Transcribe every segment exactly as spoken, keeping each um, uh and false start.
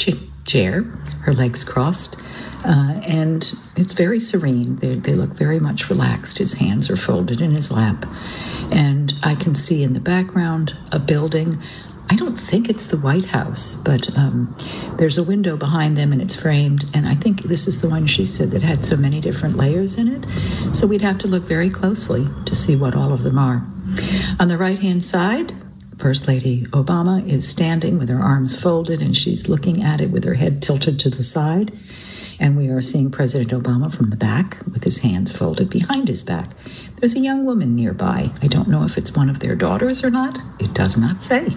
ch- chair, her legs crossed, uh, and it's very serene. They, they look very much relaxed. His hands are folded in his lap. And I can see in the background a building. I don't think it's the White House, but um, there's a window behind them and it's framed. And I think this is the one she said that had so many different layers in it. So we'd have to look very closely to see what all of them are. On the right-hand side, First Lady Obama is standing with her arms folded, and she's looking at it with her head tilted to the side. And we are seeing President Obama from the back with his hands folded behind his back. There's a young woman nearby. I don't know if it's one of their daughters or not. It does not say.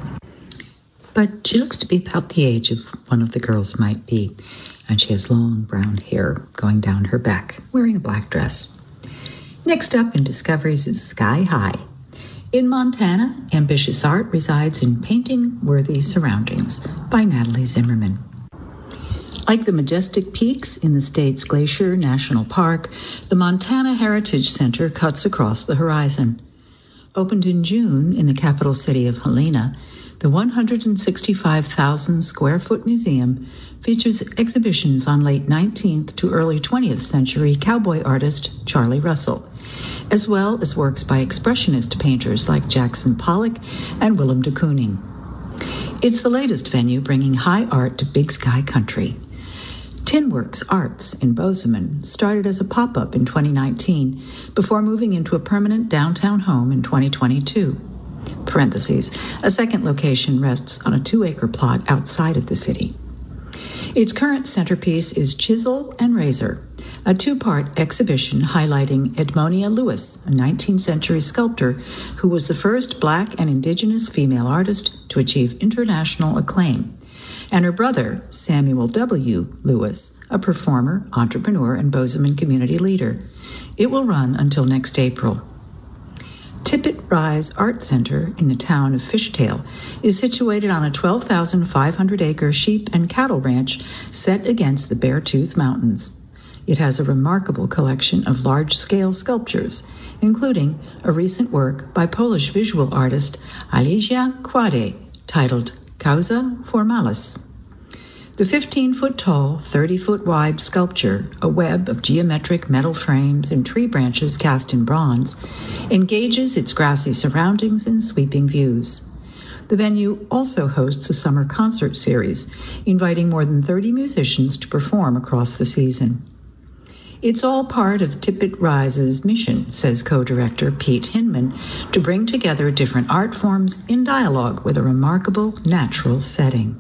But she looks to be about the age of one of the girls might be. And she has long brown hair going down her back, wearing a black dress. Next up in Discoveries is Sky High. In Montana, ambitious art resides in painting-worthy surroundings by Natalie Zimmerman. Like the majestic peaks in the state's Glacier National Park, the Montana Heritage Center cuts across the horizon. Opened in June in the capital city of Helena, the one hundred sixty-five thousand square foot museum features exhibitions on late nineteenth to early twentieth century cowboy artist Charlie Russell, as well as works by expressionist painters like Jackson Pollock and Willem de Kooning. It's the latest venue bringing high art to Big Sky country. Tinworks Arts in Bozeman started as a pop-up in twenty nineteen before moving into a permanent downtown home in twenty twenty-two. Parentheses, a second location rests on a two-acre plot outside of the city. Its current centerpiece is Chisel and Razor, a two-part exhibition highlighting Edmonia Lewis, a nineteenth century sculptor who was the first Black and Indigenous female artist to achieve international acclaim, and her brother, Samuel W. Lewis, a performer, entrepreneur, and Bozeman community leader. It will run until next April. Tippett Rise Art Center in the town of Fishtail is situated on a twelve thousand five hundred acre sheep and cattle ranch set against the Beartooth Mountains. It has a remarkable collection of large-scale sculptures, including a recent work by Polish visual artist Alicja Kłade titled Causa Formalis. The fifteen-foot-tall, thirty-foot-wide sculpture, a web of geometric metal frames and tree branches cast in bronze, engages its grassy surroundings and sweeping views. The venue also hosts a summer concert series, inviting more than thirty musicians to perform across the season. It's all part of Tippett Rise's mission, says co-director Pete Hinman, to bring together different art forms in dialogue with a remarkable natural setting.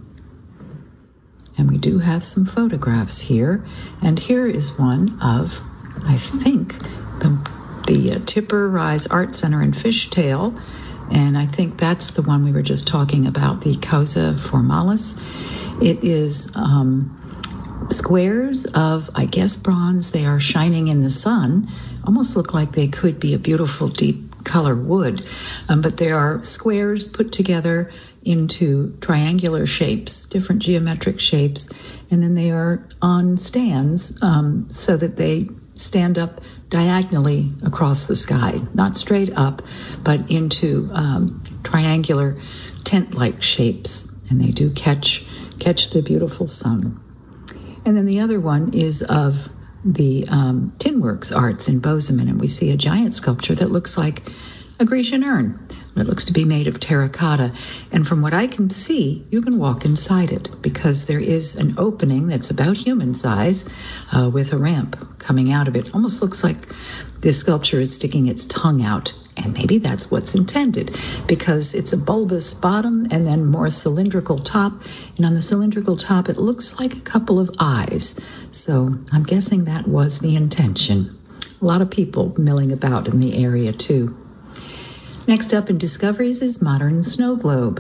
And we do have some photographs here. And here is one of, I think, the, the uh, Tipper Rise Art Center in Fishtail. And I think that's the one we were just talking about, the Causa Formalis. It is um, squares of, I guess, bronze. They are shining in the sun. Almost look like they could be a beautiful deep color wood. Um, but they are squares put together into triangular shapes, different geometric shapes, and then they are on stands um, so that they stand up diagonally across the sky, not straight up, but into um, triangular tent-like shapes, and they do catch catch the beautiful sun. And then the other one is of the um, Tinworks Arts in Bozeman, and we see a giant sculpture that looks like a Grecian urn. It looks to be made of terracotta, and from what I can see, you can walk inside it because there is an opening that's about human size uh, with a ramp coming out of it. Almost looks like this sculpture is sticking its tongue out, and maybe that's what's intended because it's a bulbous bottom and then more cylindrical top, and on the cylindrical top it looks like a couple of eyes. So I'm guessing that was the intention. A lot of people milling about in the area too. Next up in Discoveries is Modern Snow Globe.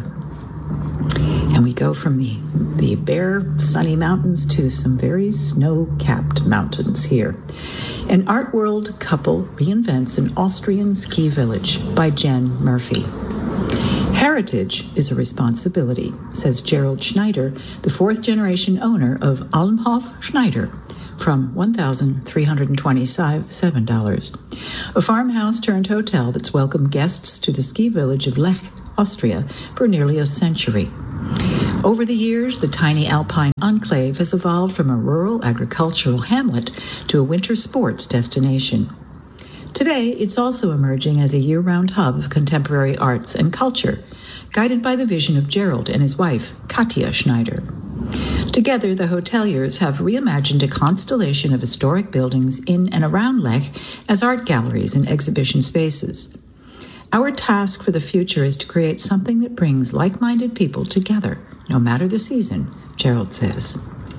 And we go from the, the bare, sunny mountains to some very snow-capped mountains here. An art world couple reinvents an Austrian ski village by Jen Murphy. Heritage is a responsibility, says Gerald Schneider, the fourth-generation owner of Almhof Schneider, from one thousand three hundred twenty-seven dollars. A farmhouse turned hotel that's welcomed guests to the ski village of Lech, Austria, for nearly a century. Over the years, the tiny alpine enclave has evolved from a rural agricultural hamlet to a winter sports destination. Today, it's also emerging as a year-round hub of contemporary arts and culture, guided by the vision of Gerald and his wife, Katja Schneider. Together, the hoteliers have reimagined a constellation of historic buildings in and around Lech as art galleries and exhibition spaces. Our task for the future is to create something that brings like-minded people together, no matter the season, Gerald says.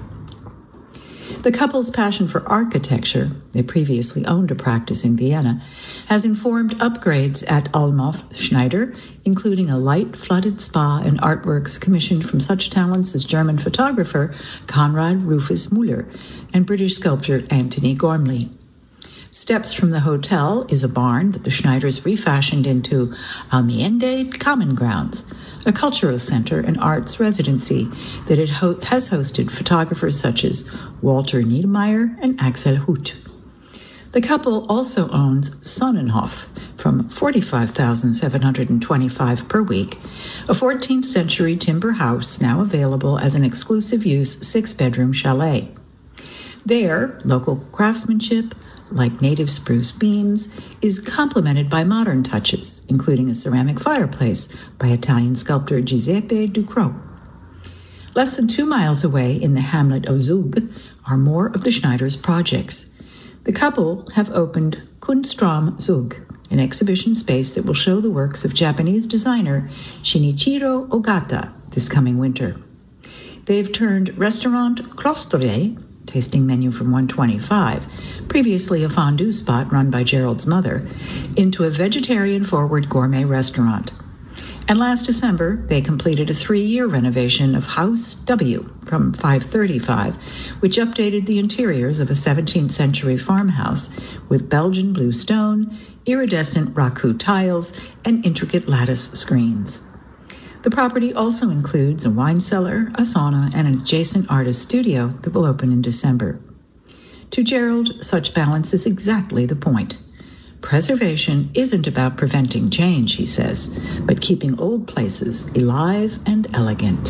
The couple's passion for architecture, they previously owned a practice in Vienna, has informed upgrades at Almhof Schneider, including a light flooded spa and artworks commissioned from such talents as German photographer Konrad Rufus Müller and British sculptor Anthony Gormley. Steps from the hotel is a barn that the Schneiders refashioned into Almiende Common Grounds, a cultural center and arts residency that it ho- has hosted photographers such as Walter Niedermeyer and Axel Huth. The couple also owns Sonnenhof from forty-five thousand seven hundred twenty-five per week, a fourteenth century timber house now available as an exclusive use six-bedroom chalet. There, local craftsmanship, like native spruce beams, is complemented by modern touches, including a ceramic fireplace by Italian sculptor Giuseppe Ducrot. Less than two miles away in the hamlet of Zug are more of the Schneiders' projects. The couple have opened Kunstraum Zug, an exhibition space that will show the works of Japanese designer Shinichiro Ogata this coming winter. They've turned Restaurant Klostore, tasting menu from one twenty-five, previously a fondue spot run by Gerald's mother, into a vegetarian-forward gourmet restaurant. And last December, they completed a three-year renovation of House W from five thirty-five, which updated the interiors of a seventeenth century farmhouse with Belgian blue stone, iridescent raku tiles, and intricate lattice screens. The property also includes a wine cellar, a sauna, and an adjacent artist studio that will open in December. To Gerald, such balance is exactly the point. Preservation isn't about preventing change, he says, but keeping old places alive and elegant.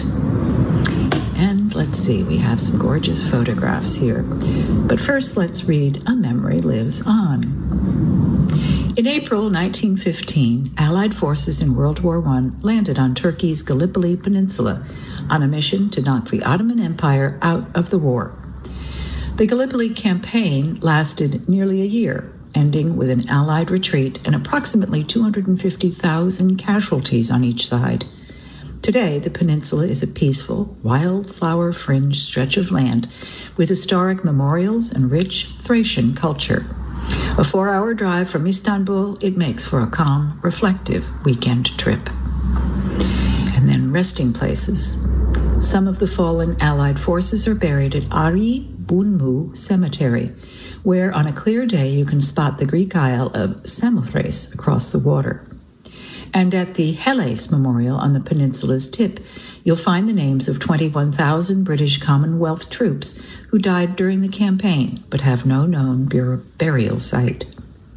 And let's see, we have some gorgeous photographs here. But first, let's read A Memory Lives On. In April nineteen fifteen, Allied forces in World War One landed on Turkey's Gallipoli Peninsula on a mission to knock the Ottoman Empire out of the war. The Gallipoli campaign lasted nearly a year, ending with an Allied retreat and approximately two hundred fifty thousand casualties on each side. Today, the peninsula is a peaceful, wildflower-fringed stretch of land with historic memorials and rich Thracian culture. A four-hour drive from Istanbul, it makes for a calm, reflective weekend trip. And then resting places. Some of the fallen Allied forces are buried at Ari Bunmu Cemetery, where on a clear day you can spot the Greek isle of Samothrace across the water. And at the Helles Memorial on the peninsula's tip, you'll find the names of twenty-one thousand British Commonwealth troops who died during the campaign but have no known bur- burial site.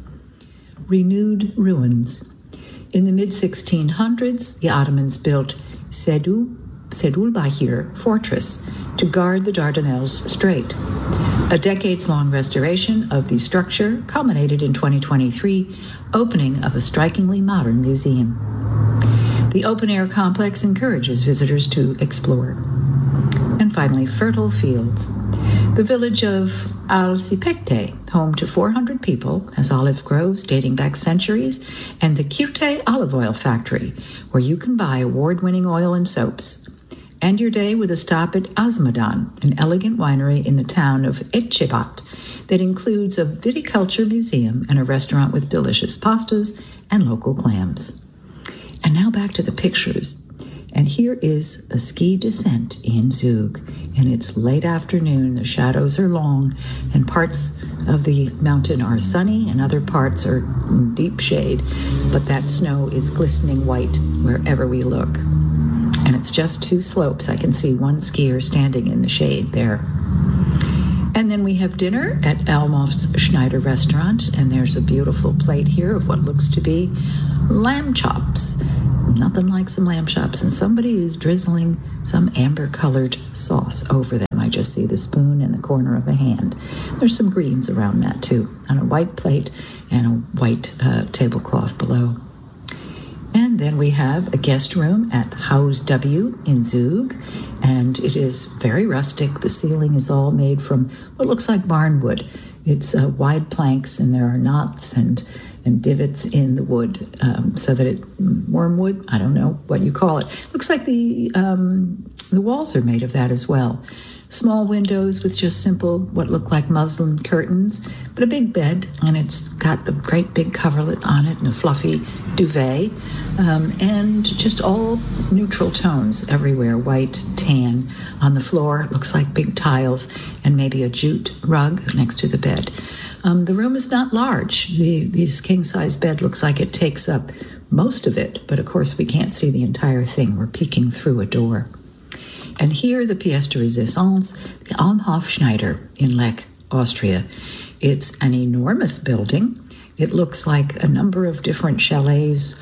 Renewed ruins. In the mid sixteen hundreds, the Ottomans built Sedu, Sedulbahir Fortress to guard the Dardanelles Strait. A decades-long restoration of the structure culminated in twenty twenty-three, opening of a strikingly modern museum. The open-air complex encourages visitors to explore. And finally, fertile fields. The village of Alcipecte, home to four hundred people, has olive groves dating back centuries, and the Kirte olive oil factory, where you can buy award-winning oil and soaps. End your day with a stop at Azmodan, an elegant winery in the town of Etchebat that includes a viticulture museum and a restaurant with delicious pastas and local clams. And now back to the pictures. And here is a ski descent in Zug. And it's late afternoon, the shadows are long, and parts of the mountain are sunny and other parts are in deep shade. But that snow is glistening white wherever we look. And it's just two slopes. I can see one skier standing in the shade there. And then we have dinner at Almhof's Schneider restaurant, and there's a beautiful plate here of what looks to be lamb chops, nothing like some lamb chops, and somebody is drizzling some amber-colored sauce over them. I just see the spoon in the corner of a hand. There's some greens around that, too, on a white plate and a white uh, tablecloth below. And then we have a guest room at Haus W in Zug, and it is very rustic. The ceiling is all made from what looks like barnwood. It's uh, wide planks, and there are knots and, and divots in the wood, um, so that it, wormwood, I don't know what you call it. Looks like the um, the walls are made of that as well. Small windows with just simple, what look like muslin curtains, but a big bed, and it's got a great big coverlet on it and a fluffy duvet, um, and just all neutral tones everywhere, white, tan. On the floor, it looks like big tiles and maybe a jute rug next to the bed. Um, the room is not large. The, this king-size bed looks like it takes up most of it, but of course we can't see the entire thing. We're peeking through a door. And here, the pièce de résistance, the Almhof Schneider in Lech, Austria. It's an enormous building. It looks like a number of different chalets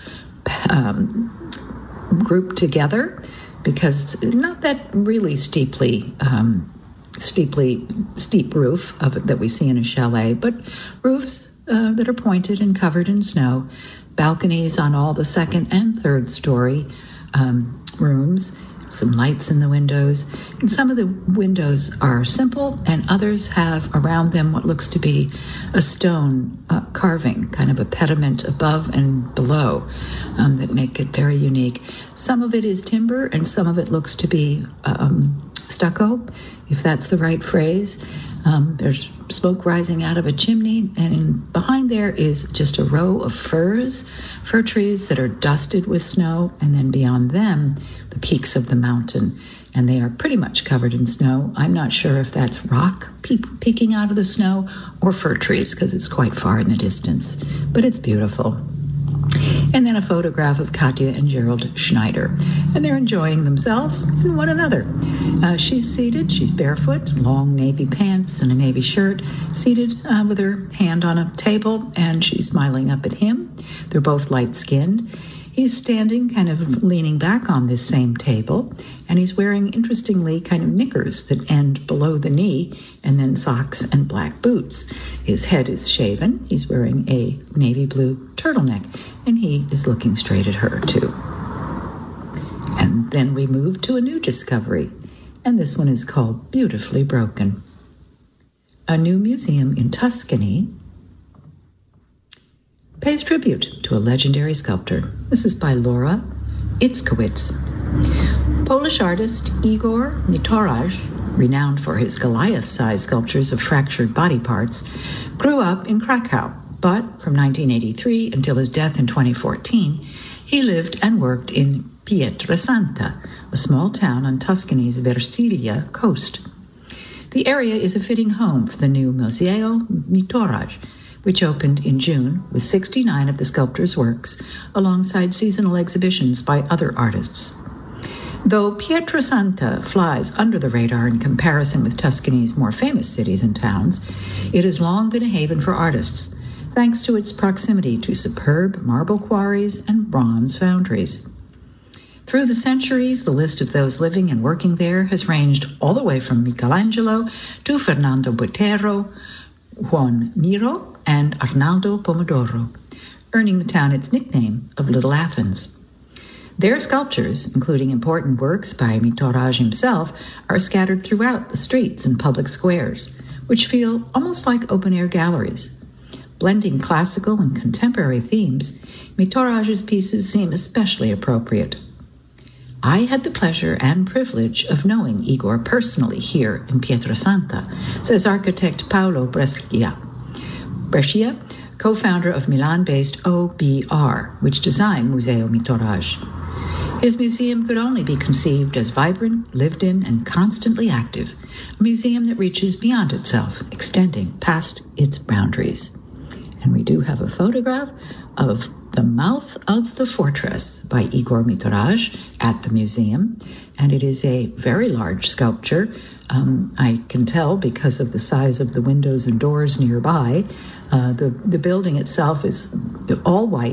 um, grouped together, because not that really steeply, um, steeply steep roof of it that we see in a chalet, but roofs uh, that are pointed and covered in snow, balconies on all the second and third story um, rooms. Some lights in the windows, and some of the windows are simple, and others have around them what looks to be a stone uh, carving, kind of a pediment above and below, um, that make it very unique. Some of it is timber, and some of it looks to be um, stucco, if that's the right phrase. Um, there's smoke rising out of a chimney, and in, behind there is just a row of firs, fir trees that are dusted with snow, and then beyond them, the peaks of the mountain, and they are pretty much covered in snow. I'm not sure if that's rock pe- peeking out of the snow or fir trees, because it's quite far in the distance, but it's beautiful. And then a photograph of Katja and Gerald Schneider, and they're enjoying themselves and one another. Uh, she's seated, she's barefoot, long navy pants and a navy shirt, seated uh, with her hand on a table, and she's smiling up at him. They're both light-skinned. He's standing kind of leaning back on this same table, and he's wearing, interestingly, kind of knickers that end below the knee, and then socks and black boots. His head is shaven. He's wearing a navy blue turtleneck, and he is looking straight at her, too. And then we move to a new discovery, and this one is called Beautifully Broken. A new museum in Tuscany pays tribute to a legendary sculptor. This is by Laura Itzkowitz. Polish artist Igor Mitoraj, renowned for his Goliath-sized sculptures of fractured body parts, grew up in Krakow, but from nineteen eighty-three until his death in twenty fourteen, he lived and worked in Pietrasanta, a small town on Tuscany's Versilia coast. The area is a fitting home for the new Museo Mitoraj, which opened in June with sixty-nine of the sculptor's works, alongside seasonal exhibitions by other artists. Though Pietrasanta flies under the radar in comparison with Tuscany's more famous cities and towns, it has long been a haven for artists, thanks to its proximity to superb marble quarries and bronze foundries. Through the centuries, the list of those living and working there has ranged all the way from Michelangelo to Fernando Botero, Juan Miro, and Arnaldo Pomodoro, earning the town its nickname of Little Athens. Their sculptures, including important works by Mitoraj himself, are scattered throughout the streets and public squares, which feel almost like open-air galleries. Blending classical and contemporary themes, Mitoraj's pieces seem especially appropriate. I had the pleasure and privilege of knowing Igor personally here in Pietrasanta, says architect Paolo Brescia. Brescia, co-founder of Milan-based O B R, which designed Museo Mitoraj. His museum could only be conceived as vibrant, lived-in, and constantly active, a museum that reaches beyond itself, extending past its boundaries. And we do have a photograph of The Mouth of the Fortress by Igor Mitoraj at the museum, and it is a very large sculpture. Um, I can tell because of the size of the windows and doors nearby. Uh, the, the building itself is all white,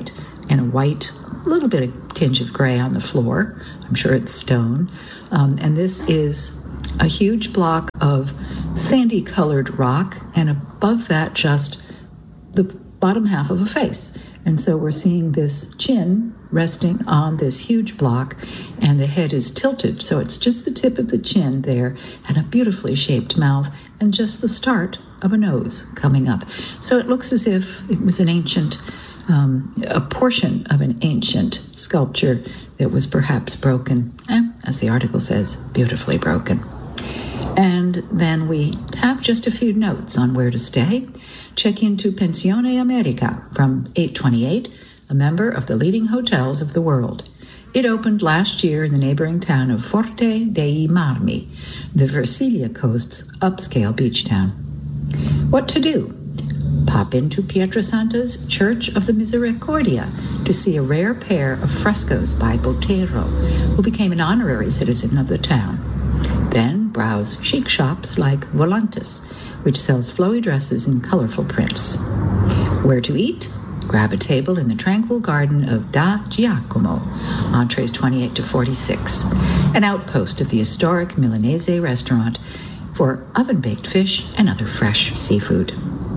and a white, a little bit of tinge of gray on the floor. I'm sure it's stone. Um, and this is a huge block of sandy-colored rock, and above that just the bottom half of a face. And so we're seeing this chin resting on this huge block, and the head is tilted. So it's just the tip of the chin there, and a beautifully shaped mouth, and just the start of a nose coming up. So it looks as if it was an ancient, um, a portion of an ancient sculpture that was perhaps broken, eh, as the article says, beautifully broken. And then we have just a few notes on where to stay. Check into Pensione America from eight twenty-eight, a member of the leading hotels of the world. It opened last year in the neighboring town of Forte dei Marmi, the Versilia coast's upscale beach town. What to do? Pop into Pietrasanta's Church of the Misericordia to see a rare pair of frescoes by Botero, who became an honorary citizen of the town. Then browse chic shops like Volantis, which sells flowy dresses in colorful prints. Where to eat? Grab a table in the tranquil garden of Da Giacomo, entrees twenty-eight to forty-six, an outpost of the historic Milanese restaurant for oven-baked fish and other fresh seafood.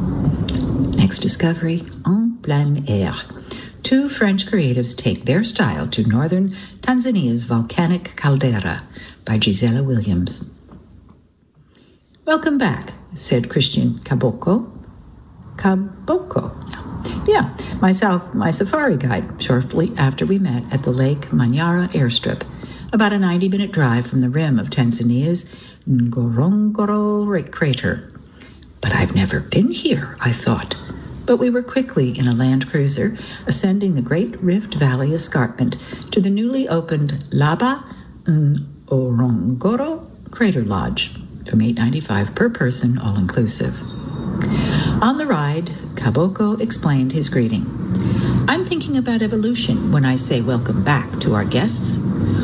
Next discovery, en plein air. Two French creatives take their style to northern Tanzania's volcanic caldera by Gisela Williams. Welcome back, said Christian Caboclo. Caboclo. Yeah, myself, my safari guide, shortly after we met at the Lake Manyara airstrip, about a ninety-minute drive from the rim of Tanzania's Ngorongoro crater. But I've never been here, I thought. But we were quickly in a Land Cruiser, ascending the Great Rift Valley escarpment to the newly opened Laba Ngorongoro Crater Lodge, from eight dollars and ninety-five cents per person, all-inclusive. On the ride, Caboclo explained his greeting. I'm thinking about evolution when I say welcome back to our guests.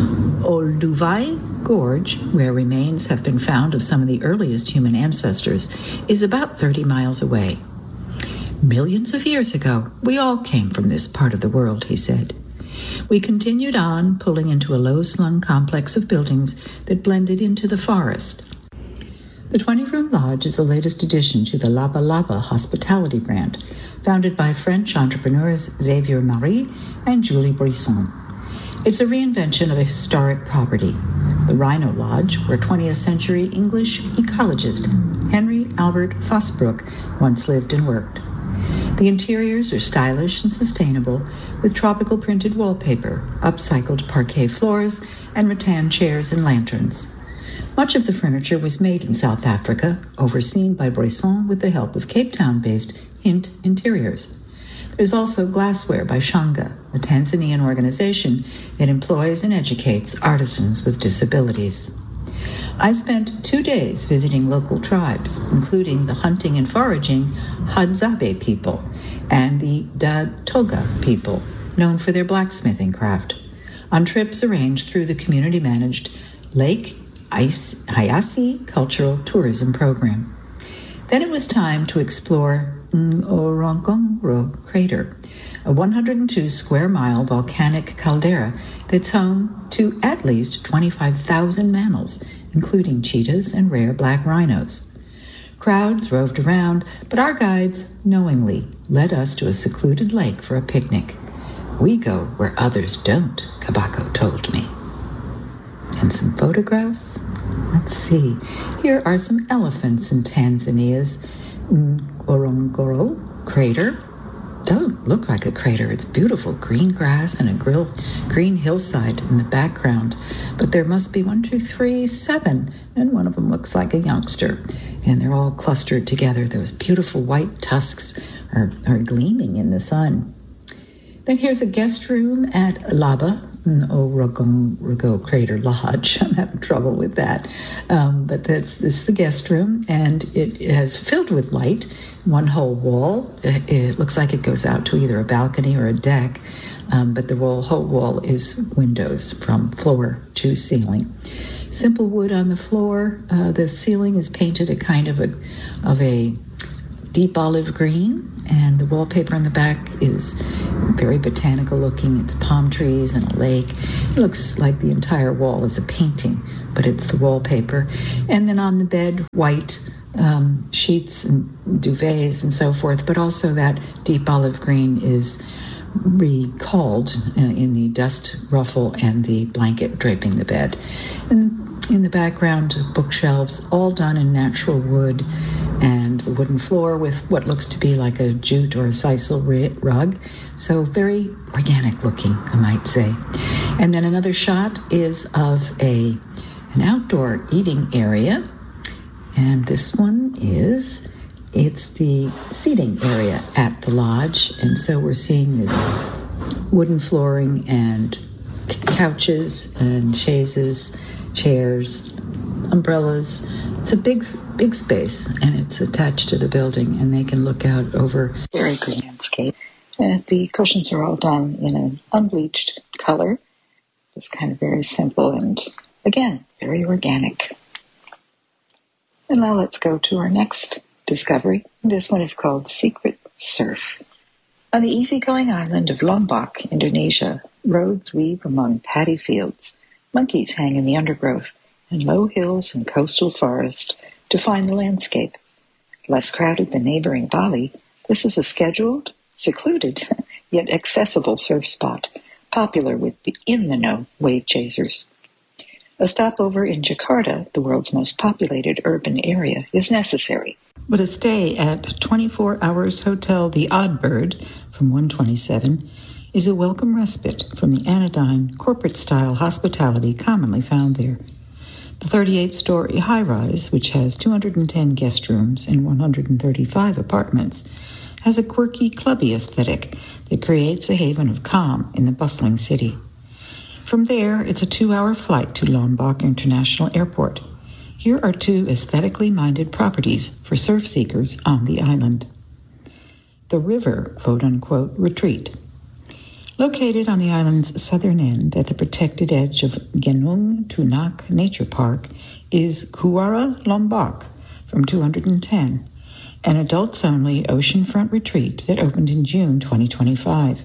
Olduvai Gorge, where remains have been found of some of the earliest human ancestors, is about thirty miles away. Millions of years ago, we all came from this part of the world, he said. We continued on, pulling into a low-slung complex of buildings that blended into the forest. The twenty-room lodge is the latest addition to the Laba Laba hospitality brand, founded by French entrepreneurs Xavier Marie and Julie Brisson. It's a reinvention of a historic property, the Rhino Lodge, where twentieth century English ecologist Henry Albert Fosbrook once lived and worked. The interiors are stylish and sustainable, with tropical printed wallpaper, upcycled parquet floors, and rattan chairs and lanterns. Much of the furniture was made in South Africa, overseen by Bresson with the help of Cape Town-based Hint Interiors. There's also glassware by Shanga, a Tanzanian organization that employs and educates artisans with disabilities. I spent two days visiting local tribes, including the hunting and foraging Hadzabe people and the Datoga people, known for their blacksmithing craft, on trips arranged through the community-managed Lake Hayasi Cultural Tourism Program. Then it was time to explore Ngorongoro Crater, a one hundred two square mile volcanic caldera that's home to at least twenty-five thousand mammals, including cheetahs and rare black rhinos. Crowds roved around, but our guides knowingly led us to a secluded lake for a picnic. We go where others don't, Kabako told me. And some photographs? Let's see. Here are some elephants in Tanzania's Ngorongoro crater. Don't look like a crater. It's beautiful green grass and a grill, green hillside in the background. But there must be one, two, three, seven. And one of them looks like a youngster. And they're all clustered together. Those beautiful white tusks are, are gleaming in the sun. Then here's a guest room at Laba Ngorongoro Crater Lodge. I'm having trouble with that. Um, but that's this is the guest room, and it is filled with light. One whole wall. It, it looks like it goes out to either a balcony or a deck, um, but the whole, whole wall is windows from floor to ceiling. Simple wood on the floor. Uh, the ceiling is painted a kind of a of a deep olive green, and the wallpaper in the back is very botanical looking. It's palm trees and a lake. It looks like the entire wall is a painting, but it's the wallpaper. And then on the bed, white um, sheets and duvets and so forth, but also that deep olive green is recalled uh, in the dust ruffle and the blanket draping the bed. And in the background, bookshelves, all done in natural wood, and the wooden floor with what looks to be like a jute or a sisal rug. So very organic looking, I might say. And then another shot is of a an outdoor eating area. And this one is, it's the seating area at the lodge. And so we're seeing this wooden flooring and couches and chaises, chairs, umbrellas. It's a big, big space, and it's attached to the building, and they can look out over very green landscape. And the cushions are all done in an unbleached color. It's kind of very simple and, again, very organic. And now let's go to our next discovery. This one is called Secret Surf. On the easygoing island of Lombok, Indonesia, roads weave among paddy fields. Monkeys hang in the undergrowth, and low hills and coastal forest define the landscape. Less crowded than neighboring Bali, this is a scheduled, secluded, yet accessible surf spot, popular with the in-the-know wave chasers. A stopover in Jakarta, the world's most populated urban area, is necessary. But a stay at twenty-four Hours Hotel The Odd Bird from one twenty-seven is a welcome respite from the anodyne, corporate-style hospitality commonly found there. The thirty-eight-story high-rise, which has two hundred ten guest rooms and one hundred thirty-five apartments, has a quirky, clubby aesthetic that creates a haven of calm in the bustling city. From there, it's a two-hour flight to Lombok International Airport. Here are two aesthetically minded properties for surf seekers on the island. The River, quote-unquote, Retreat. Located on the island's southern end at the protected edge of Gunung Tunak Nature Park is Kuara Lombok from two hundred ten, an adults-only oceanfront retreat that opened in June twenty twenty-five.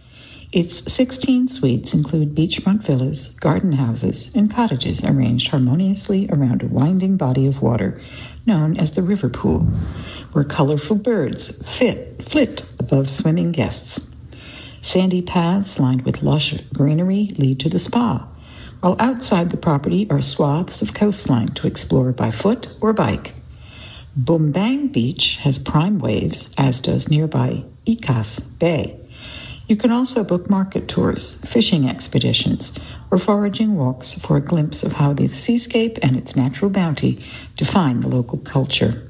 Its sixteen suites include beachfront villas, garden houses, and cottages arranged harmoniously around a winding body of water known as the River Pool, where colorful birds fit, flit above swimming guests. Sandy paths lined with lush greenery lead to the spa, while outside the property are swaths of coastline to explore by foot or bike. Bumbang Beach has prime waves, as does nearby Ikas Bay. You can also book market tours, fishing expeditions, or foraging walks for a glimpse of how the seascape and its natural bounty define the local culture.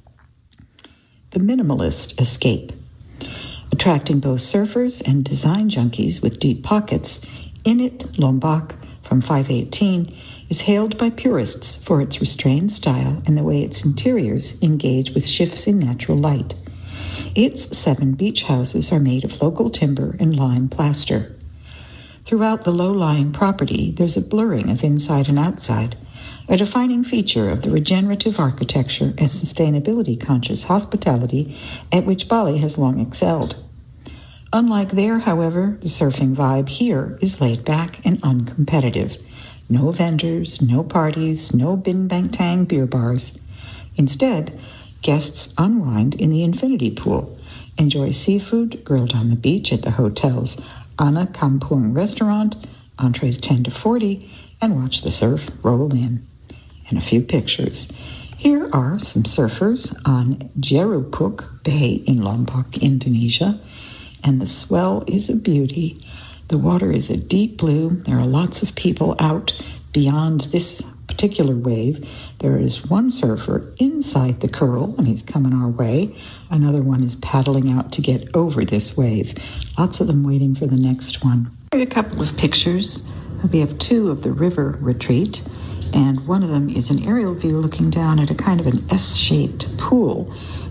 The Minimalist Escape. Attracting both surfers and design junkies with deep pockets, Init Lombok from five eighteen is hailed by purists for its restrained style and the way its interiors engage with shifts in natural light. Its seven beach houses are made of local timber and lime plaster. Throughout the low-lying property, there's a blurring of inside and outside, a defining feature of the regenerative architecture and sustainability-conscious hospitality at which Bali has long excelled. Unlike there, however, the surfing vibe here is laid back and uncompetitive. No vendors, no parties, no bin bang tang beer bars. Instead, guests unwind in the infinity pool, enjoy seafood grilled on the beach at the hotel's Ana Kampung restaurant, entrees ten to forty, and watch the surf roll in. And a few pictures. Here are some surfers on Jerupuk Bay in Lombok, Indonesia, and the swell is a beauty. The water is a deep blue. There are lots of people out beyond this particular wave. There is one surfer inside the curl, and he's coming our way. Another one is paddling out to get over this wave. Lots of them waiting for the next one. Here are a couple of pictures. We have two of the River Retreat, and one of them is an aerial view looking down at a kind of an S-shaped pool.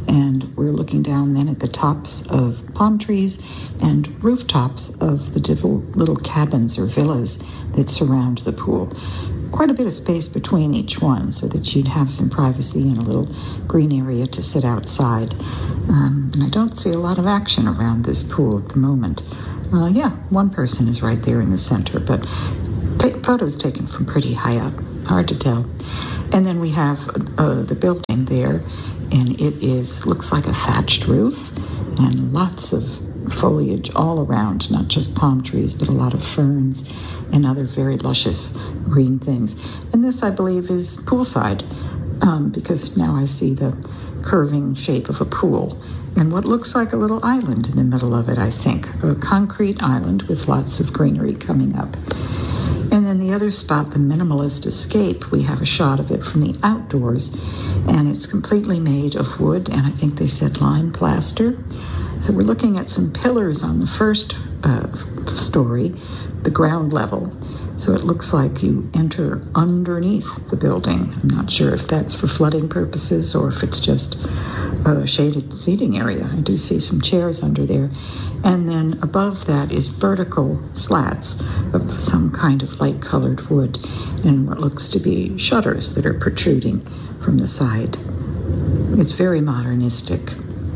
And we're looking down then at the tops of palm trees and rooftops of the different little cabins or villas that surround the pool. Quite a bit of space between each one so that you'd have some privacy and a little green area to sit outside. Um, and I don't see a lot of action around this pool at the moment. Uh, yeah, one person is right there in the center, but ta- photos taken from pretty high up. Hard to tell. And then we have uh, the building there, and it is looks like a thatched roof and lots of foliage all around, not just palm trees, but a lot of ferns and other very luscious green things. And this, I believe, is poolside, um, because now I see the curving shape of a pool and what looks like a little island in the middle of it, I think, a concrete island with lots of greenery coming up. And then the other spot, the Minimalist Escape, we have a shot of it from the outdoors, and it's completely made of wood, and I think they said lime plaster. So we're looking at some pillars on the first uh, story, the ground level. So it looks like you enter underneath the building. I'm not sure if that's for flooding purposes or if it's just a shaded seating area. I do see some chairs under there. And then above that is vertical slats of some kind of light-colored wood and what looks to be shutters that are protruding from the side. It's very modernistic.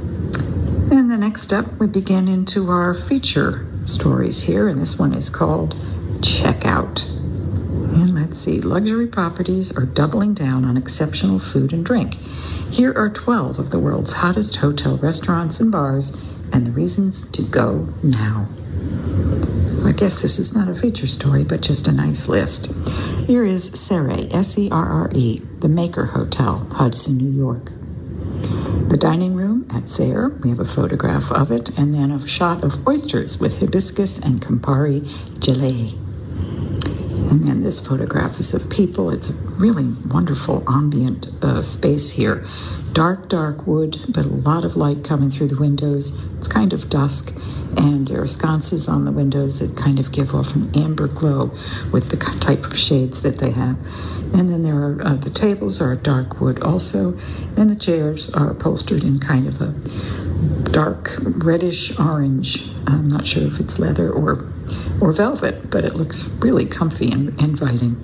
And the next up, we begin into our feature stories here, and this one is called Checkout. And let's see, luxury properties are doubling down on exceptional food and drink. Here are twelve of the world's hottest hotel restaurants and bars, and the reasons to go now. So I guess this is not a feature story, but just a nice list. Here is Serre, S E R R E, the Maker Hotel, Hudson, New York. The dining room at Serre, we have a photograph of it, and then a shot of oysters with hibiscus and Campari gelée. And then this photograph is of people. It's a really wonderful ambient uh, space here. Dark, dark wood, but a lot of light coming through the windows. It's kind of dusk, and there are sconces on the windows that kind of give off an amber glow with the type of shades that they have. And then there are, uh, the tables are dark wood also, and the chairs are upholstered in kind of a dark reddish orange. I'm not sure if it's leather or or velvet, but it looks really comfy and inviting.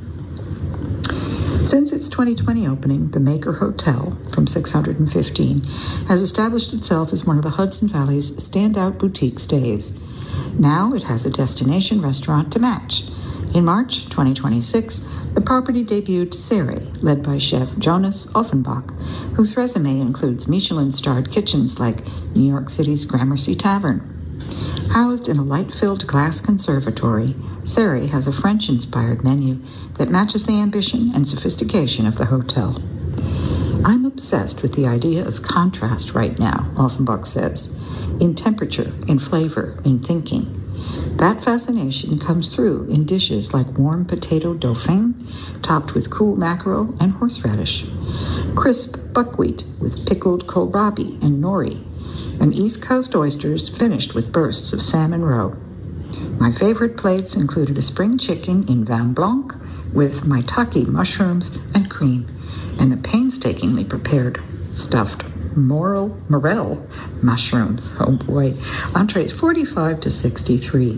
Since its twenty twenty opening, the Maker Hotel, from six hundred fifteen, has established itself as one of the Hudson Valley's standout boutique stays. Now it has a destination restaurant to match. In March twenty twenty-six, the property debuted Serre, led by chef Jonas Offenbach, whose resume includes Michelin-starred kitchens like New York City's Gramercy Tavern. Housed in a light-filled glass conservatory, Serre has a French-inspired menu that matches the ambition and sophistication of the hotel. I'm obsessed with the idea of contrast right now, Offenbach says, in temperature, in flavor, in thinking. That fascination comes through in dishes like warm potato dauphin, topped with cool mackerel and horseradish, crisp buckwheat with pickled kohlrabi and nori, and East Coast oysters finished with bursts of salmon roe. My favorite plates included a spring chicken in vin blanc with maitake mushrooms and cream, and the painstakingly prepared stuffed morel, morel mushrooms. Oh boy. Entrees forty-five to sixty-three.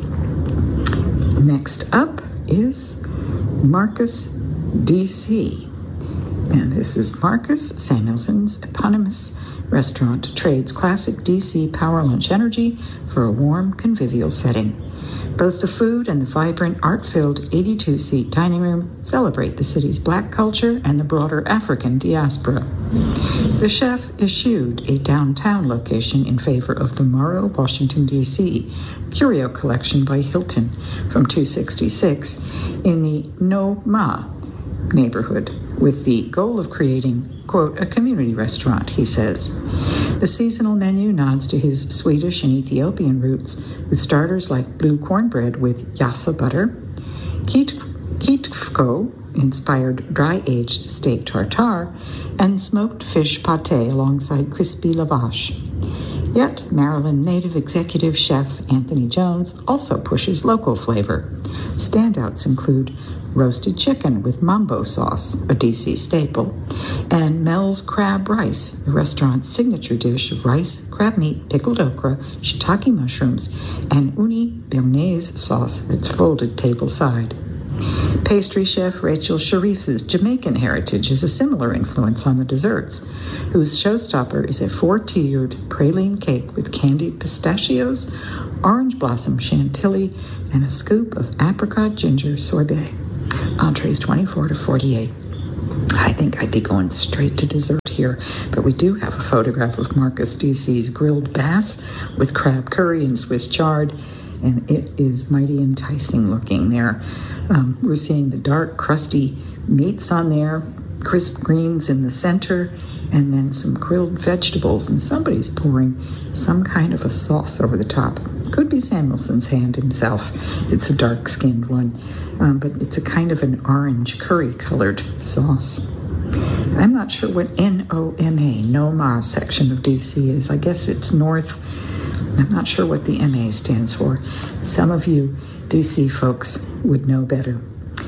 Next up is Marcus D C. And this is Marcus Samuelson's eponymous restaurant trades classic D C power lunch energy for a warm, convivial setting. Both the food and the vibrant, art-filled eighty-two seat dining room celebrate the city's black culture and the broader African diaspora. The chef eschewed a downtown location in favor of the Morrow, Washington, D C curio collection by Hilton from two sixty-six in the No Ma neighborhood, with the goal of creating, quote, a community restaurant, he says. The seasonal menu nods to his Swedish and Ethiopian roots, with starters like blue cornbread with yassa butter, Kitfko inspired dry-aged steak tartare, and smoked fish pâté alongside crispy lavash. Yet, Maryland native executive chef Anthony Jones also pushes local flavor. Standouts include roasted chicken with mambo sauce, a D C staple, and Mel's Crab Rice, the restaurant's signature dish of rice, crab meat, pickled okra, shiitake mushrooms, and uni béarnaise sauce that's folded tableside. Pastry chef Rachel Sharif's Jamaican heritage is a similar influence on the desserts, whose showstopper is a four-tiered praline cake with candied pistachios, orange blossom chantilly, and a scoop of apricot ginger sorbet. Entrees twenty-four to forty-eight. I think I'd be going straight to dessert here, but we do have a photograph of Marcus D C's grilled bass with crab curry and Swiss chard, and it is mighty enticing looking there. Um, we're seeing the dark, crusty meats on there, crisp greens in the center, and then some grilled vegetables, and somebody's pouring some kind of a sauce over the top. Could be Samuelson's hand himself. It's a dark-skinned one, um, but it's a kind of an orange curry-colored sauce. I'm not sure what N O M A, NOMA section of D C is. I guess it's north. I'm not sure what the M A stands for. Some of you D C folks would know better.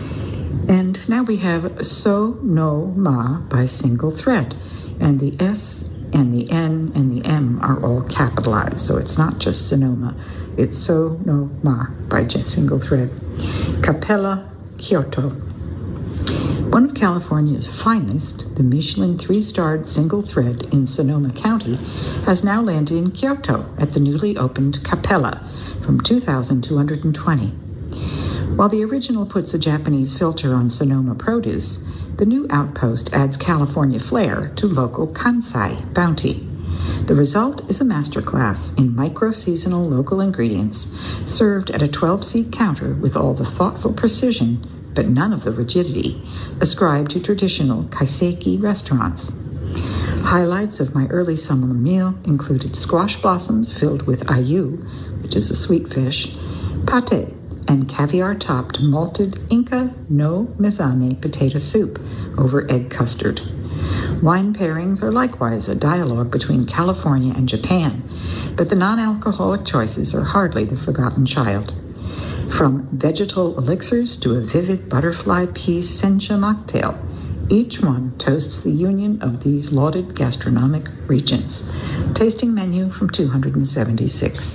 And now we have So No Ma by Single Thread, and the S and the N and the M are all capitalized, so it's not just Sonoma. It's So No Ma by Single Thread. Capella, Kyoto. One of California's finest, the Michelin three-starred Single Thread in Sonoma County, has now landed in Kyoto at the newly opened Capella from two thousand two hundred twenty. While the original puts a Japanese filter on Sonoma produce, the new outpost adds California flair to local Kansai bounty. The result is a masterclass in micro-seasonal local ingredients served at a twelve-seat counter with all the thoughtful precision but none of the rigidity ascribed to traditional kaiseki restaurants. Highlights of my early summer meal included squash blossoms filled with ayu, which is a sweet fish, pate, and caviar-topped malted Inca no mezame potato soup over egg custard. Wine pairings are likewise a dialogue between California and Japan, but the non-alcoholic choices are hardly the forgotten child. From vegetal elixirs to a vivid butterfly pea sencha mocktail, each one toasts the union of these lauded gastronomic regions. Tasting menu from two hundred seventy-six.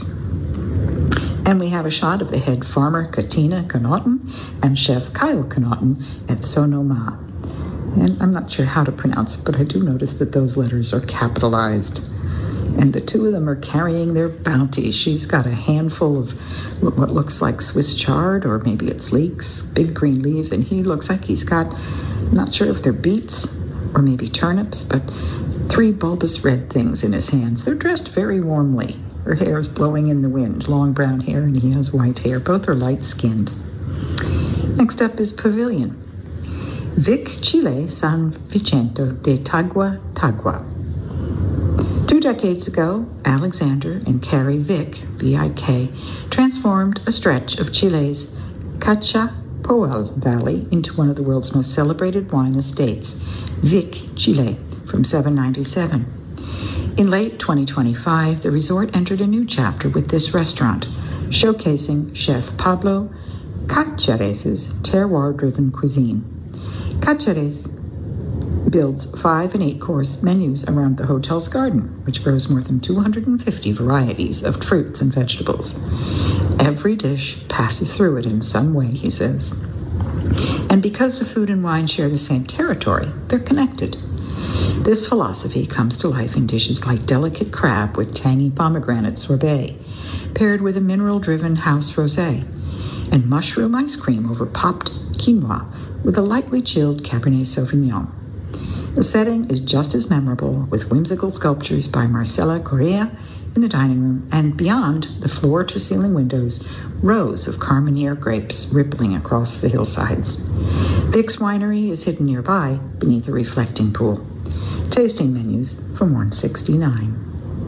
And we have a shot of the head farmer Katina Connaughton and chef Kyle Connaughton at Sonoma. And I'm not sure how to pronounce it, but I do notice that those letters are capitalized. And the two of them are carrying their bounty. She's got a handful of what looks like Swiss chard, or maybe it's leeks, big green leaves, and he looks like he's got, I'm not sure if they're beets or maybe turnips, but three bulbous red things in his hands. They're dressed very warmly. Her hair is blowing in the wind, long brown hair, and he has white hair. Both are light-skinned. Next up is Pavilion. Vic Chile San Vicente de Tagua Tagua. Two decades ago, Alexander and Carrie Vick, V I K, transformed a stretch of Chile's Cachapoal Valley into one of the world's most celebrated wine estates, Vic Chile, from seven ninety-seven. In late twenty twenty-five, the resort entered a new chapter with this restaurant, showcasing Chef Pablo Cachares' terroir-driven cuisine. Cachares builds five and eight course menus around the hotel's garden, which grows more than two hundred fifty varieties of fruits and vegetables. Every dish passes through it in some way, he says. And because the food and wine share the same territory, they're connected. This philosophy comes to life in dishes like delicate crab with tangy pomegranate sorbet, paired with a mineral-driven house rosé, and mushroom ice cream over popped quinoa with a lightly chilled Cabernet Sauvignon. The setting is just as memorable, with whimsical sculptures by Marcela Correa in the dining room, and beyond the floor-to-ceiling windows, rows of Carmenere grapes rippling across the hillsides. Vic's Winery is hidden nearby beneath a reflecting pool. Tasting menus from one sixty-nine.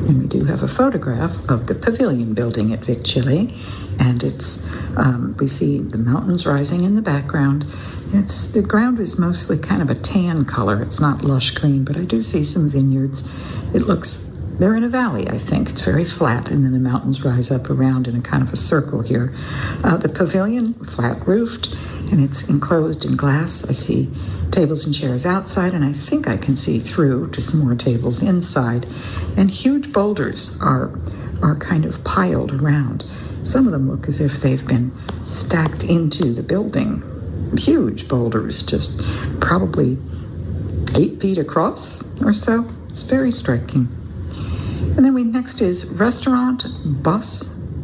And we do have a photograph of the pavilion building at Vic Chile, and it's um, we see the mountains rising in the background. It's the ground is mostly kind of a tan color. It's not lush green, but I do see some vineyards. It looks they're in a valley, I think. It's very flat, and then the mountains rise up around in a kind of a circle here. Uh, the pavilion, flat roofed, and it's enclosed in glass. I see tables and chairs outside, and I think I can see through to some more tables inside. And huge boulders are are kind of piled around. Some of them look as if they've been stacked into the building. Huge boulders, just probably eight feet across or so. It's very striking. And then we next is Restaurant Bus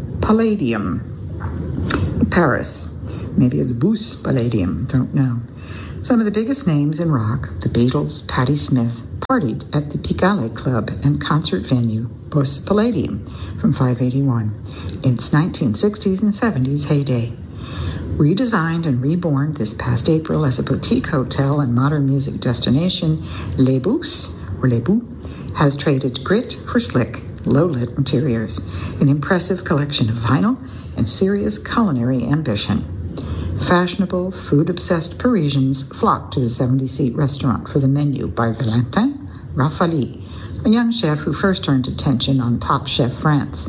Palladium, Paris. Maybe it's Bus Palladium, don't know. Some of the biggest names in rock, the Beatles, Patti Smith, partied at the Pigalle Club and concert venue, Bus Palladium, from five eighty-one. Its nineteen sixties and seventies heyday. Redesigned and reborn this past April as a boutique hotel and modern music destination, Les Bus, or Les Bus, has traded grit for slick, low-lit interiors, an impressive collection of vinyl, and serious culinary ambition. Fashionable, food-obsessed Parisians flock to the seventy-seat restaurant for the menu by Valentin Raffaly, a young chef who first earned attention on Top Chef France.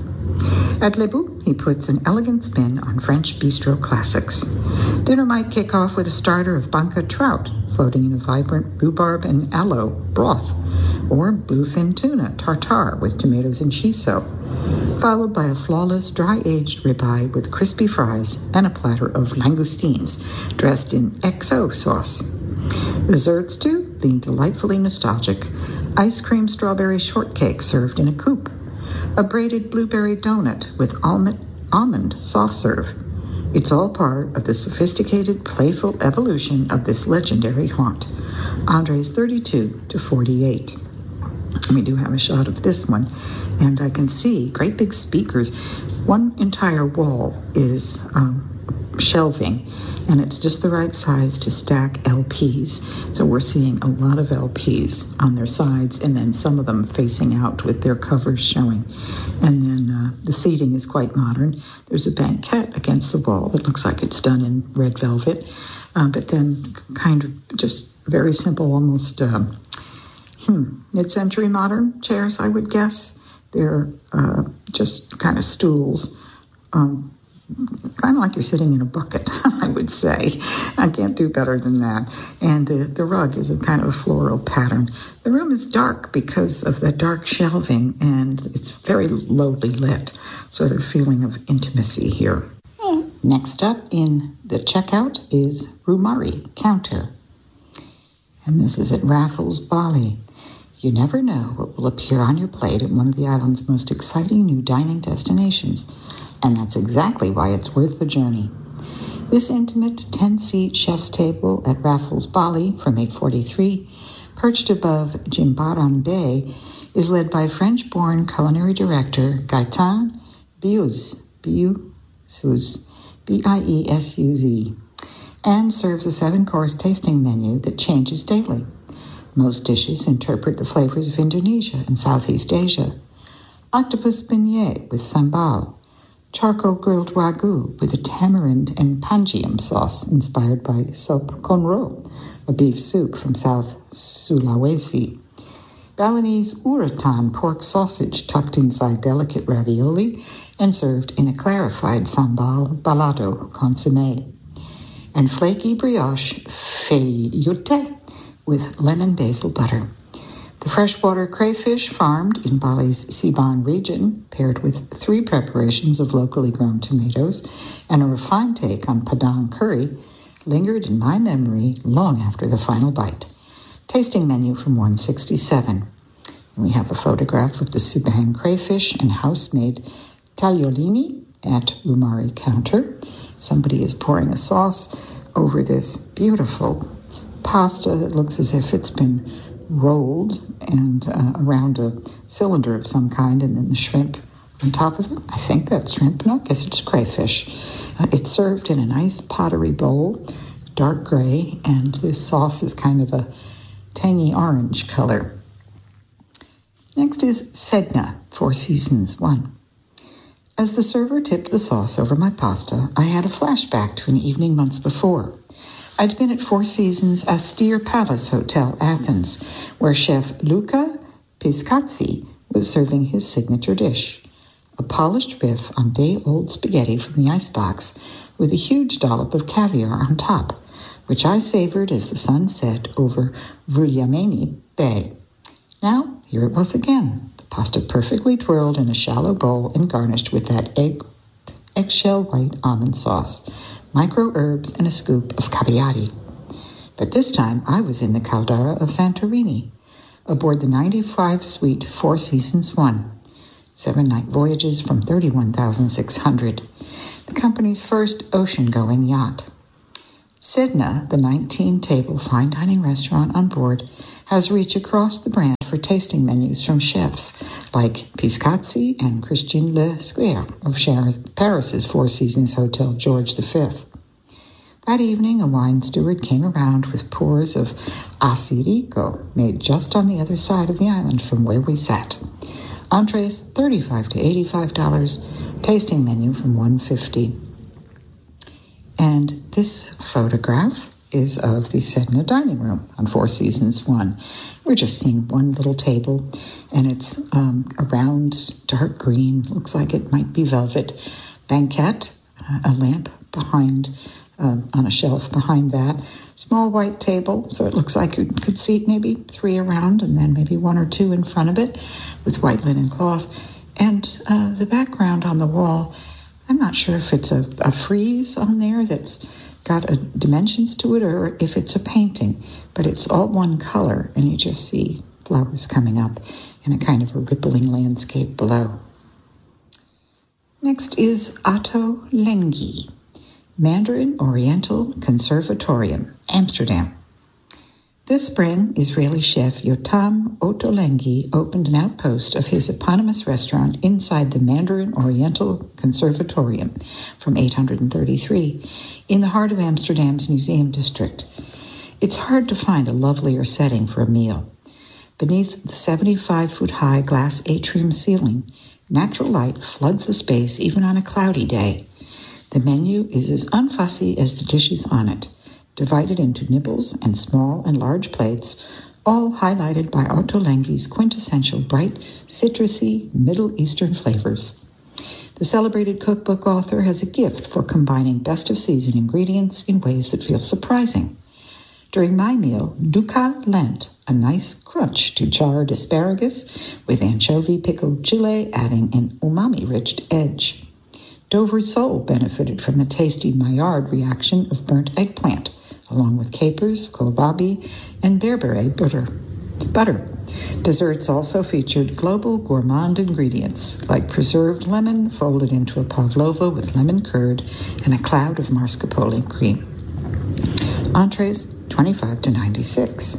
At Les Bus, he puts an elegant spin on French bistro classics. Dinner might kick off with a starter of banca trout, floating in a vibrant rhubarb and aloe broth, or bluefin tuna tartare with tomatoes and shiso, followed by a flawless dry-aged ribeye with crispy fries and a platter of langoustines dressed in X O sauce. Desserts, too, lean delightfully nostalgic. Ice cream strawberry shortcake served in a coupe. A braided blueberry donut with almond, almond soft serve. It's all part of the sophisticated, playful evolution of this legendary haunt. Andre's thirty-two to forty-eight. We do have a shot of this one, and I can see great big speakers. One entire wall is um, shelving, and it's just the right size to stack L Ps. So we're seeing a lot of L Ps on their sides, and then some of them facing out with their covers showing. And then uh, the seating is quite modern. There's a banquette against the wall that looks like it's done in red velvet, uh, but then kind of just very simple, almost um, hmm, mid-century modern chairs, I would guess. They're uh, just kind of stools, um, kind of like you're sitting in a bucket, I would say. I can't do better than that. And the, the rug is a kind of a floral pattern. The room is dark because of the dark shelving, and it's very lowly lit, so there's a feeling of intimacy here. And next up in the checkout is Rumari Counter. And this is at Raffles, Bali. You never know what will appear on your plate at one of the island's most exciting new dining destinations, and that's exactly why it's worth the journey. This intimate ten-seat chef's table at Raffles, Bali from eight forty-three, perched above Jimbaran Bay, is led by French-born culinary director Gaëtan Bius, Bius, B I E S U Z, and serves a seven-course tasting menu that changes daily. Most dishes interpret the flavors of Indonesia and Southeast Asia. Octopus beignet with sambal, charcoal grilled wagyu with a tamarind and panjium sauce inspired by sop conro, a beef soup from South Sulawesi. Balinese urutan pork sausage tucked inside delicate ravioli and served in a clarified sambal balado consommé. And flaky brioche feuille with lemon basil butter. The freshwater crayfish farmed in Bali's Siban region, paired with three preparations of locally grown tomatoes and a refined take on Padang curry, lingered in my memory long after the final bite. Tasting menu from one sixty-seven. We have a photograph of the Siban crayfish and house-made tagliolini at Rumari Counter. Somebody is pouring a sauce over this beautiful pasta that looks as if it's been rolled and uh, around a cylinder of some kind, and then the shrimp on top of it. I think that's shrimp. No, I guess it's crayfish. Uh, it's served in a nice pottery bowl, dark gray, and this sauce is kind of a tangy orange color. Next is Sedna, Four Seasons one. As the server tipped the sauce over my pasta, I had a flashback to an evening months before. I'd been at Four Seasons Austere Palace Hotel, Athens, where chef Luca Piscazzi was serving his signature dish, a polished riff on day-old spaghetti from the icebox with a huge dollop of caviar on top, which I savored as the sun set over Vouliagmeni Bay. Now, here it was again, the pasta perfectly twirled in a shallow bowl and garnished with that egg, eggshell white almond sauce, micro herbs, and a scoop of caviati. But this time I was in the Caldara of Santorini, aboard the ninety-five suite Four Seasons one, seven-night voyages from thirty-one thousand six hundred, the company's first ocean-going yacht. Sedna, the nineteen-table fine dining restaurant on board, has reach across the brand for tasting menus from chefs like Piscazzi and Christian Le Square of Paris's Four Seasons Hotel George the Fifth. That evening, a wine steward came around with pours of Assirico, made just on the other side of the island from where we sat. Entrees thirty-five to eighty-five dollars, tasting menu from one hundred fifty dollars. And this photograph is of the Sedna dining room on Four Seasons one. We're just seeing one little table, and it's um, a round, dark green, looks like it might be velvet banquette, uh, a lamp behind, uh, on a shelf behind that. Small white table, so it looks like you could seat maybe three around and then maybe one or two in front of it with white linen cloth. And uh, the background on the wall, I'm not sure if it's a, a frieze on there that's got a dimensions to it or if it's a painting, but it's all one color, and you just see flowers coming up in a kind of a rippling landscape below. Next is Otto Lengi, Mandarin Oriental Conservatorium, Amsterdam. This spring, Israeli chef Yotam Ottolenghi opened an outpost of his eponymous restaurant inside the Mandarin Oriental Conservatorium from eight hundred thirty-three in the heart of Amsterdam's museum district. It's hard to find a lovelier setting for a meal. Beneath the seventy-five-foot-high glass atrium ceiling, natural light floods the space even on a cloudy day. The menu is as unfussy as the dishes on it, divided into nibbles and small and large plates, all highlighted by Ottolenghi's quintessential bright, citrusy Middle Eastern flavors. The celebrated cookbook author has a gift for combining best-of-season ingredients in ways that feel surprising. During my meal, Duca lent a nice crunch to charred asparagus with anchovy pickled chile, adding an umami-rich edge. Dover sole benefited from the tasty Maillard reaction of burnt eggplant, along with capers, kohlrabi, and berbere butter. butter. Desserts also featured global gourmand ingredients, like preserved lemon folded into a pavlova with lemon curd and a cloud of mascarpone cream. Entrees, twenty-five to ninety-six.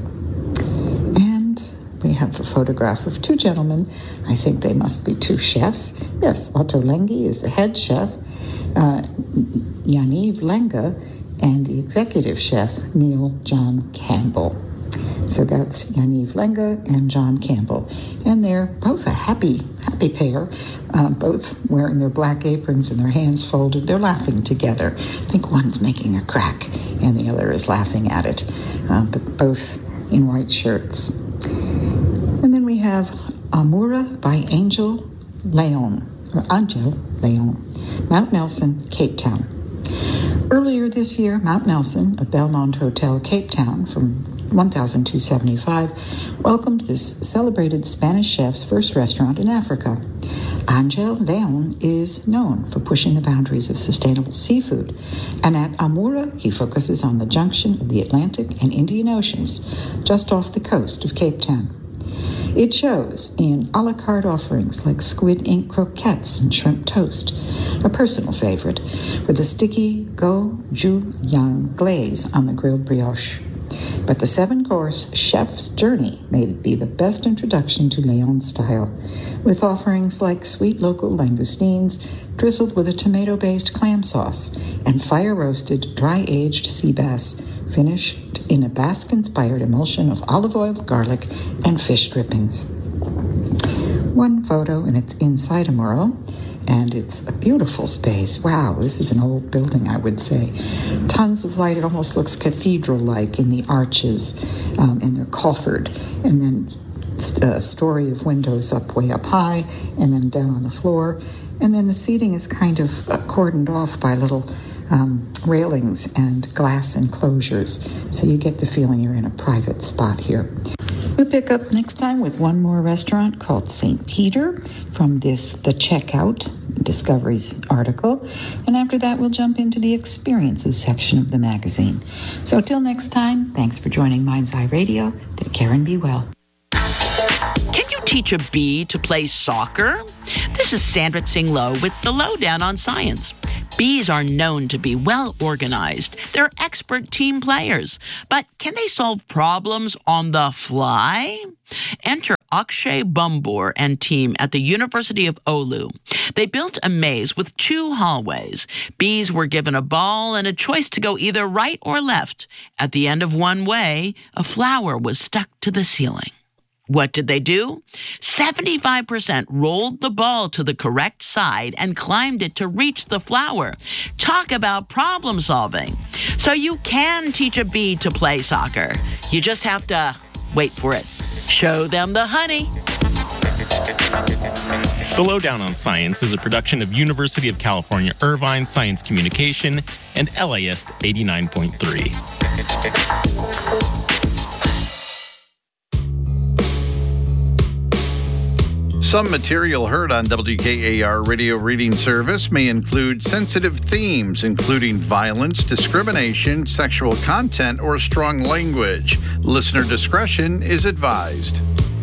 And we have a photograph of two gentlemen. I think they must be two chefs. Yes, Ottolenghi is the head chef, uh, Yaniv Lenga, and the executive chef, Neil John Campbell. So that's Yaniv Lenga and John Campbell. And they're both a happy, happy pair, um, both wearing their black aprons and their hands folded. They're laughing together. I think one's making a crack and the other is laughing at it, um, but both in white shirts. And then we have Amura by Angel Leon, or Angel Leon, Mount Nelson, Cape Town. Earlier this year, Mount Nelson, a Belmont Hotel, Cape Town, from one thousand two hundred seventy-five, welcomed this celebrated Spanish chef's first restaurant in Africa. Angel Leon is known for pushing the boundaries of sustainable seafood, and at Amura, he focuses on the junction of the Atlantic and Indian Oceans, just off the coast of Cape Town. It shows in a la carte offerings like squid ink croquettes and shrimp toast, a personal favorite, with a sticky gochujang glaze on the grilled brioche. But the seven-course chef's journey may be the best introduction to Leon style, with offerings like sweet local langoustines drizzled with a tomato-based clam sauce and fire-roasted, dry-aged sea bass, finished in a Basque-inspired emulsion of olive oil, garlic, and fish drippings. one photo, and it's inside a mural. And it's a beautiful space. Wow, this is an old building, I would say. Tons of light. It almost looks cathedral-like in the arches, um, and they're coffered. And then a story of windows up way up high, and then down on the floor. And then the seating is kind of cordoned off by little um, railings and glass enclosures. So you get the feeling you're in a private spot here. We'll pick up next time with one more restaurant called Saint Peter from this The Checkout Discoveries article. And after that, we'll jump into the experiences section of the magazine. So till next time, thanks for joining Mind's Eye Radio. Take care and be well. Can you teach a bee to play soccer? This is Sandra Tsing Loh with the Lowdown on Science. Bees are known to be well organized. They're expert team players. But can they solve problems on the fly? Enter Akshay Bumbor and team at the University of Oulu. They built a maze with two hallways. Bees were given a ball and a choice to go either right or left. At the end of one way, a flower was stuck to the ceiling. What did they do? seventy-five percent rolled the ball to the correct side and climbed it to reach the flower. Talk about problem solving. So you can teach a bee to play soccer. You just have to wait for it. Show them the honey. The Lowdown on Science is a production of University of California, Irvine Science Communication and L A S eighty-nine point three. Some material heard on W K A R Radio Reading Service may include sensitive themes, including violence, discrimination, sexual content, or strong language. Listener discretion is advised.